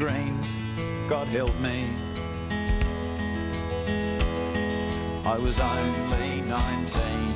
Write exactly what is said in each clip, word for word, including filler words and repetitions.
Greens, God help me. I was only nineteen.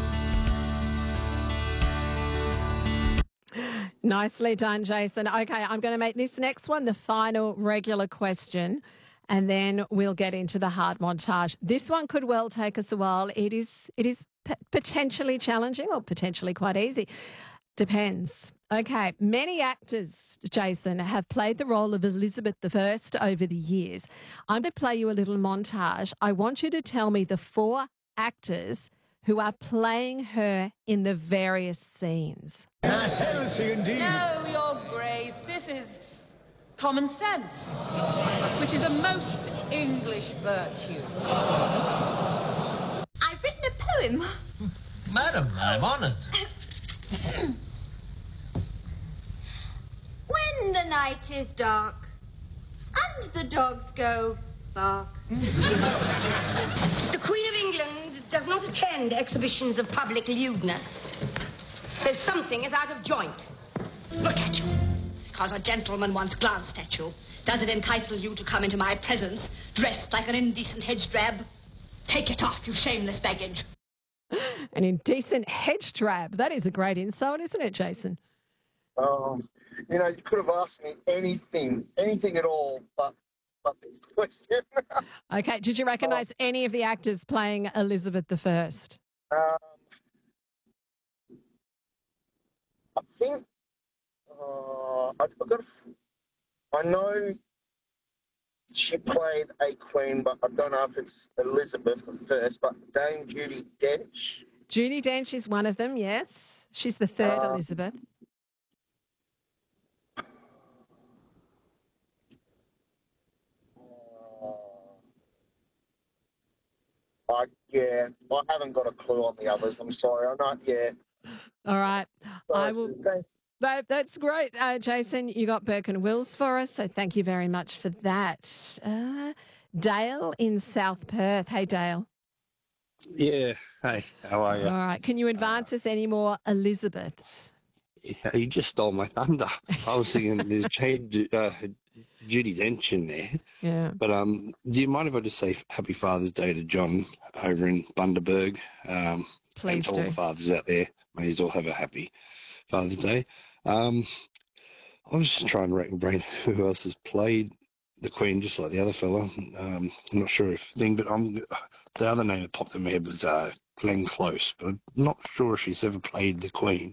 Nicely done, Jason. Okay, I'm going to make this next one the final regular question, and then we'll get into the hard montage. This one could well take us a while. It is, it is p- potentially challenging or potentially quite easy. Depends. Okay, many actors, Jason, have played the role of Elizabeth the First over the years. I'm going to play you a little montage. I want you to tell me the four actors who are playing her in the various scenes. Nice healthy indeed. No, Your Grace, this is common sense, which is a most English virtue. I've written a poem. Madam, I'm honoured. When the night is dark and the dogs go bark. The Queen of England does not attend exhibitions of public lewdness, so something is out of joint. Look at you. Because a gentleman once glanced at you, does it entitle you to come into my presence dressed like an indecent hedge drab? Take it off, you shameless baggage. An indecent hedge drab. That is a great insult, isn't it, Jason? Um, you know, you could have asked me anything, anything at all, but but this question. Okay, did you recognise oh. any of the actors playing Elizabeth the First? Um, I think uh, I've got. I know she played a queen, but I don't know if it's Elizabeth the First. But Dame Judi Dench. Judi Dench is one of them. Yes, she's the third uh, Elizabeth. I, yeah, I haven't got a clue on the others. I'm sorry. I'm not, yeah. All right. Sorry, I will. Thanks. That, that's great. Uh, Jason, you got Burke and Wills for us, so thank you very much for that. Uh, Dale in South Perth. Hey, Dale. Yeah. Hey, how are you? All right. Can you advance uh, us any more Elizabeths? Yeah, you just stole my thunder. I was thinking there's uh, Judi Dench in there. Yeah. But um, do you mind if I just say Happy Father's Day to John over in Bundaberg? Um, Please and do. all the fathers out there, may you all have a happy Father's Day. Um, I was just trying to rack my brain who else has played the Queen, just like the other fella. Um, I'm not sure if thing, but I'm, the other name that popped in my head was uh, Glenn Close, but I'm not sure if she's ever played the Queen.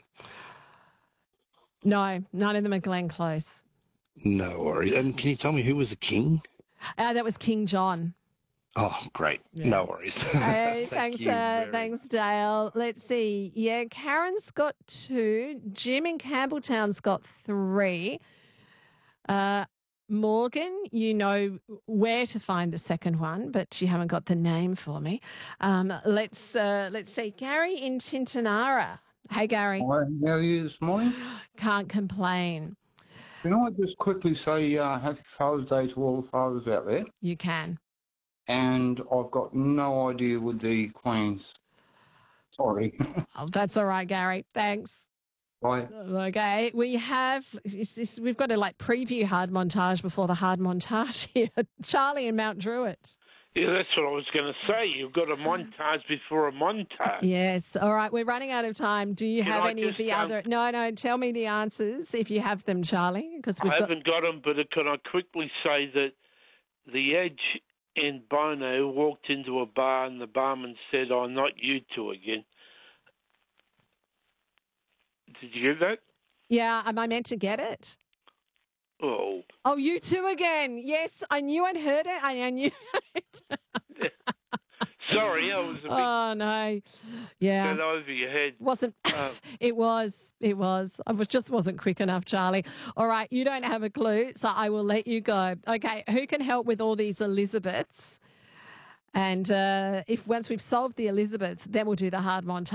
No, none of them are Glenn Close. No worries. And can you tell me who was the king? Uh, that was King John. Oh, great. Yeah. No worries. Hey, Thank thanks, uh, thanks, Dale. Let's see. Yeah, Karen's got two. Jim in Campbelltown's got three. Uh, Morgan, you know where to find the second one, but you haven't got the name for me. Um, let's uh, let's see. Gary in Tintinara. Hey, Gary. Hi, how are you this morning? Can't complain. Can I just quickly say uh, Happy Father's Day to all the fathers out there? You can. And I've got no idea with the Queens. Sorry. Oh, that's all right, Gary. Thanks. Bye. Okay, we have, we've got to like preview hard montage before the hard montage here. Charlie in Mount Druitt. Yeah, that's what I was going to say. You've got a montage before a montage. Yes. All right. We're running out of time. Do you Can have I any of just, the um, other? No, no. Tell me the answers if you have them, Charlie. Because we've I got... haven't got them, but can I quickly say that the Edge in Bono walked into a bar and the barman said, "Oh, not you two again." Did you get that? Yeah. Am I meant to get it? Oh. Oh, you two again. Yes, I knew I'd heard it. I knew it. Sorry, I was a bit Oh, no. Yeah. got over your head. Wasn't Um, it was it was I was just wasn't quick enough, Charlie. All right, you don't have a clue, so I will let you go. Okay, who can help with all these Elizabeths? And uh, if once we've solved the Elizabeths, then we'll do the hard montage.